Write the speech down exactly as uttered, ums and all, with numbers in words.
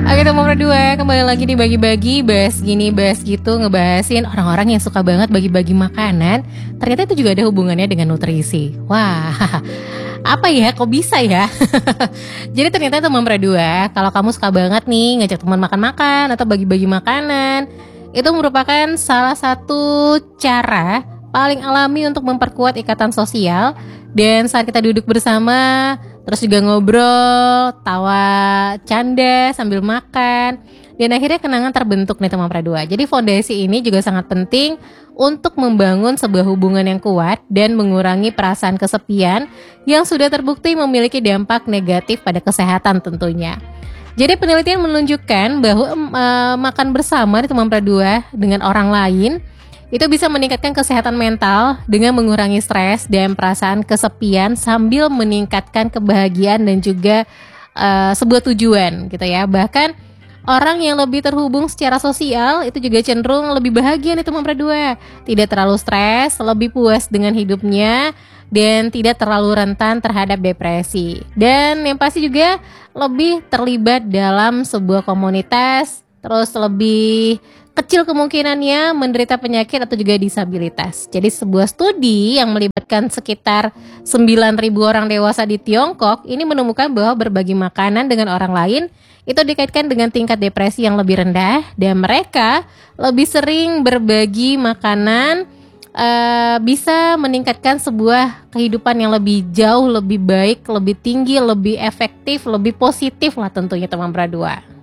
Oke teman berdua, kembali lagi di bagi-bagi, bahas gini, bahas gitu, ngebahasin orang-orang yang suka banget bagi-bagi makanan. Ternyata itu juga ada hubungannya dengan nutrisi. Wah, apa ya, kok bisa ya? Jadi ternyata teman berdua, kalau kamu suka banget nih ngajak teman makan-makan atau bagi-bagi makanan, itu merupakan salah satu cara paling alami untuk memperkuat ikatan sosial. Dan saat kita duduk bersama, terus juga ngobrol, tawa, canda sambil makan, dan akhirnya kenangan terbentuk nih teman berdua. Jadi fondasi ini juga sangat penting untuk membangun sebuah hubungan yang kuat dan mengurangi perasaan kesepian yang sudah terbukti memiliki dampak negatif pada kesehatan tentunya. Jadi penelitian menunjukkan bahwa e, makan bersama di teman berdua dengan orang lain itu bisa meningkatkan kesehatan mental dengan mengurangi stres dan perasaan kesepian sambil meningkatkan kebahagiaan dan juga uh, sebuah tujuan gitu ya. Bahkan orang yang lebih terhubung secara sosial itu juga cenderung lebih bahagia nih teman berdua. Tidak terlalu stres, lebih puas dengan hidupnya dan tidak terlalu rentan terhadap depresi. Dan yang pasti juga lebih terlibat dalam sebuah komunitas, terus lebih kecil kemungkinannya menderita penyakit atau juga disabilitas. Jadi sebuah studi yang melibatkan sekitar sembilan ribu orang dewasa di Tiongkok ini menemukan bahwa berbagi makanan dengan orang lain itu dikaitkan dengan tingkat depresi yang lebih rendah, dan mereka lebih sering berbagi makanan uh, bisa meningkatkan sebuah kehidupan yang lebih jauh, lebih baik, lebih tinggi, lebih efektif, lebih positif lah tentunya teman berdua.